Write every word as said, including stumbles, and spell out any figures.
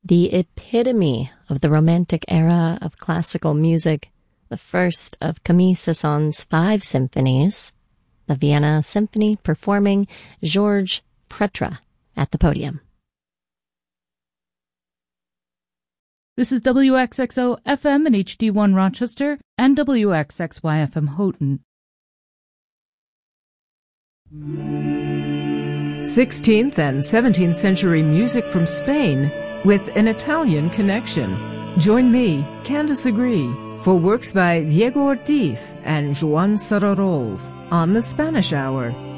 the epitome of the Romantic era of classical music, the first of Camille Saint-Saëns's five symphonies, the Vienna Symphony performing Georges Pretre at the podium. This is W X X O F M and H D one Rochester and W X X Y F M Houghton. sixteenth and seventeenth century music from Spain with an Italian connection. Join me, Candice Agree, for works by Diego Ortiz and Joan Sararols on the Spanish Hour.